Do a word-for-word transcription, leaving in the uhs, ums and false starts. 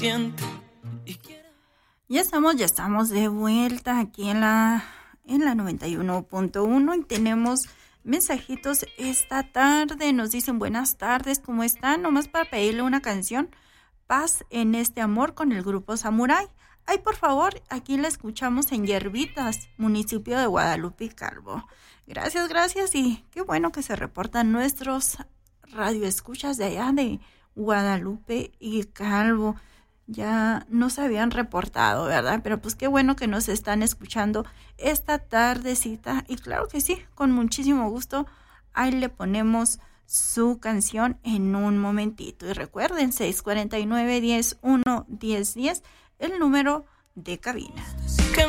Ya estamos, ya estamos de vuelta aquí en la, en la noventa y uno punto uno y tenemos mensajitos esta tarde. Nos dicen buenas tardes, ¿cómo están? Nomás para pedirle una canción, Paz en este amor, con el grupo Samurai. Ay, por favor, aquí la escuchamos en Hierbitas, municipio de Guadalupe y Calvo. Gracias, gracias, y qué bueno que se reportan nuestros radioescuchas de allá de Guadalupe y Calvo. Ya no se habían reportado, ¿verdad? Pero pues qué bueno que nos están escuchando esta tardecita. Y claro que sí, con muchísimo gusto, ahí le ponemos su canción en un momentito. Y recuerden, seis cuatro nueve, uno cero uno, uno cero uno, el número de cabina.